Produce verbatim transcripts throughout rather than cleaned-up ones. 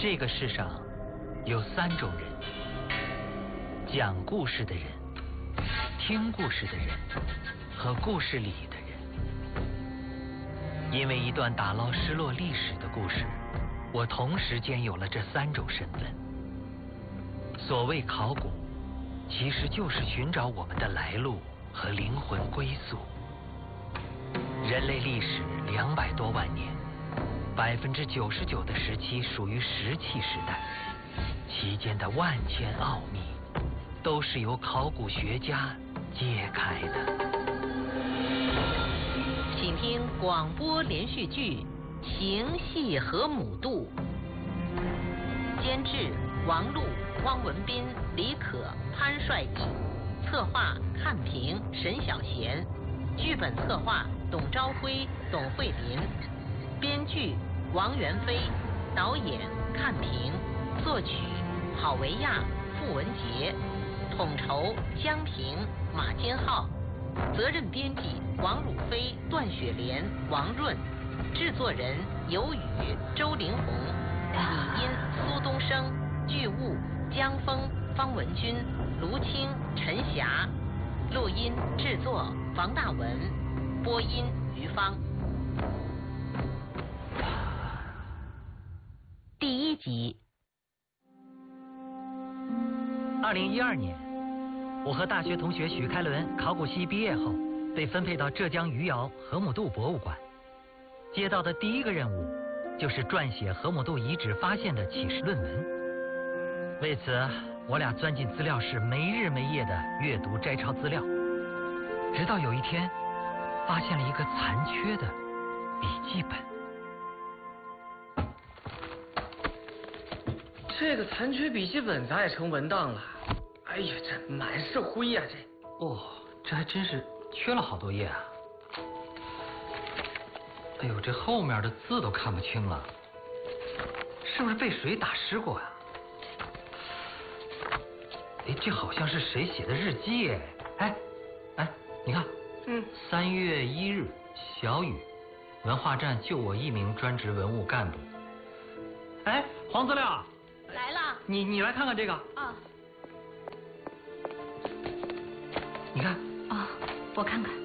这个世上有三种人：讲故事的人、听故事的人和故事里的人。因为一段打捞失落历史的故事，我同时兼有了这三种身份。所谓考古，其实就是寻找我们的来路和灵魂归宿。人类历史两百多万年，百分之九十九的时期属于石器时代，其间的万千奥秘，都是由考古学家揭开的。 请听广播连续剧《情系河姆渡》，监制王璐、汪文斌、李可、潘帅义，策划汉平、沈小贤，剧本策划董朝辉、董慧林，编剧王元飞，导演看平，作曲郝维亚、傅文杰，统筹江平、马坚浩，责任编辑王汝飞、段雪莲、王润，制作人尤宇、周凌红，拟音苏东升，剧务江峰、方文军、卢青、陈霞，录音制作王大文，播音于芳。第一集。 二零一二年，我和大学同学许开伦考古系毕业后，被分配到浙江余姚河姆渡博物馆。接到的第一个任务，就是撰写河姆渡遗址发现的启示论文。为此，我俩钻进资料室，没日没夜的阅读摘抄资料，直到有一天，发现了一个残缺的笔记本。 这个残缺笔记本咋也成文档了？哎呀，这满是灰呀、啊！这哦，这还真是缺了好多页啊！哎呦，这后面的字都看不清了，是不是被水打湿过啊？哎，这好像是谁写的日记哎！哎哎，你看， 嗯， 三月一日，小雨，文化站就我一名专职文物干部。哎，黄资料。 来了， 你你来看看这个啊， 你看啊，我看看，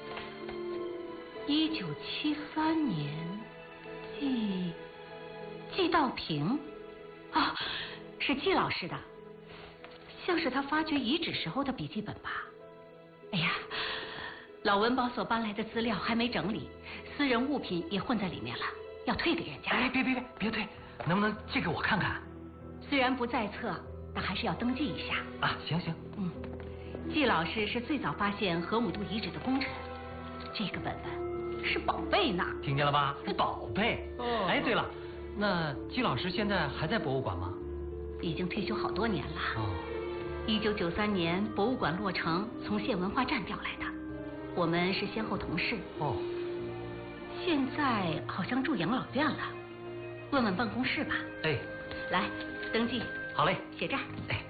一九七三年，季季道平，啊，是季老师的，像是他发掘遗址时候的笔记本吧？哎呀，老文保所搬来的资料还没整理，私人物品也混在里面了，要退给人家。 哎，别别别别退，能不能借给我看看？ 虽然不在册，但还是要登记一下。 啊，行行。 嗯，季老师是最早发现河姆渡遗址的功臣，这个本本是宝贝呢。 听见了吧？宝贝。哦。哎，对了，那季老师现在还在博物馆吗？ 已经退休好多年了。 哦。 一九九三年博物馆落成，从县文化站调来的，我们是先后同事。 哦。 现在好像住养老院了，问问办公室吧。 哎。 来。登记， 好嘞， 写这儿。 哎，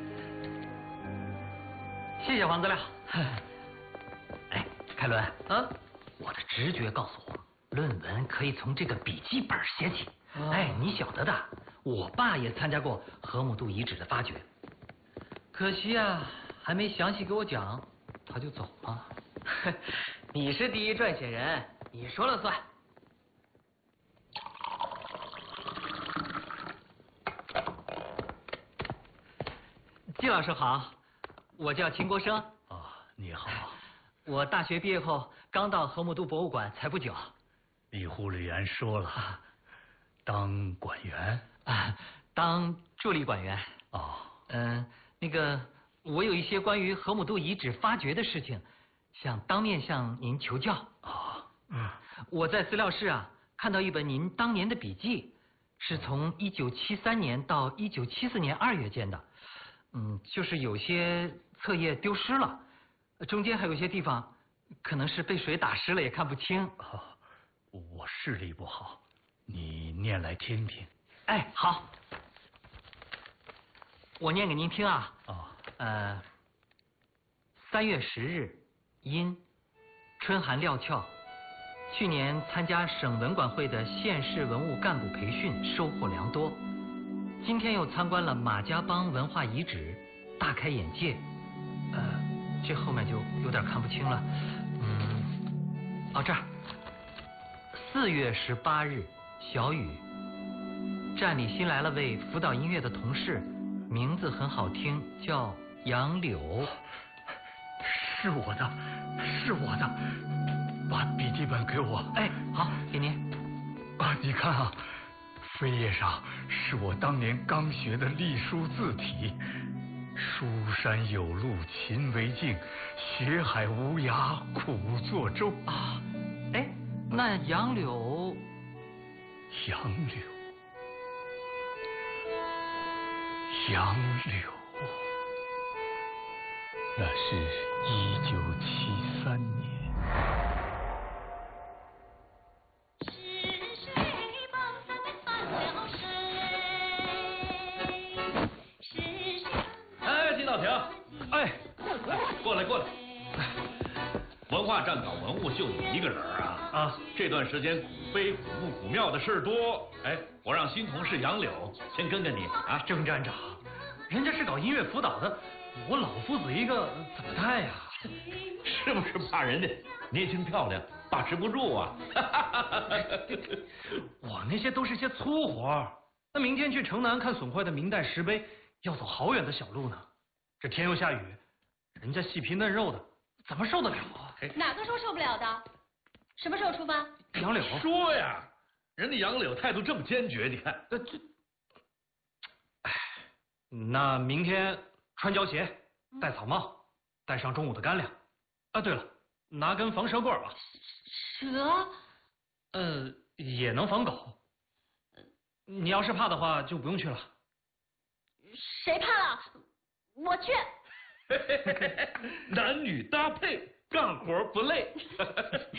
谢谢黄资料。哎，开伦啊， 我的直觉告诉我，论文可以从这个笔记本写起。哦、哎，你晓得的，我爸也参加过河姆渡遗址的发掘，可惜啊，还没详细给我讲，他就走了。 你是第一撰写人，你说了算。 季老师好，我叫秦国生。 哦，你好。 我大学毕业后刚到河姆渡博物馆才不久。 你护理员说了，当馆员？ 啊，当助理馆员。 哦。 嗯、呃，那个，我有一些关于河姆渡遗址发掘的事情，想当面向您求教。 哦。嗯。 我在资料室啊看到一本您当年的笔记，是从一九七三年到一九七四年二月间的。嗯，就是有些册页丢失了，中间还有些地方可能是被水打湿了，也看不清。 哦，我视力不好，你念来听听。 哎，好，我念给您听啊。 哦。 呃，三月十日，阴，春寒料峭。去年参加省文管会的县市文物干部培训，收获良多。 今天又参观了马家浜文化遗址，大开眼界。呃，这后面就有点看不清了。嗯，哦这儿，四月十八日，小雨。站里新来了位辅导音乐的同事，名字很好听，叫杨柳。 是我的，是我的，把笔记本给我。 哎，好，给您。 啊，你看啊，扉页上是我当年刚学的隶书字体。书山有路勤为径，学海无涯苦作舟。 啊，哎，那杨柳， 杨柳，杨柳，那是一九七三年。 哎，金道庭，哎，过来过来。文化站搞文物就你一个人啊？啊，这段时间古碑、古墓、古庙的事儿多。哎，我让新同事杨柳先跟跟你啊。 郑站长，人家是搞音乐辅导的，我老夫子一个怎么带呀？ 是不是怕人家年轻漂亮把持不住啊？ 我那些都是些粗活，那明天去城南看损坏的明代石碑，要走好远的小路呢。这天又下雨，人家细皮嫩肉的，怎么受得了啊？ 哪个说受不了的？什么时候出发？ 杨柳说呀，人家杨柳态度这么坚决，你看。 呃这，哎，那明天穿胶鞋，戴草帽，带上中午的干粮。啊，对了，拿根防蛇棍吧。 蛇？ 呃，也能防狗。你要是怕的话，就不用去了。 谁怕了？我去。 男女搭配，干活不累。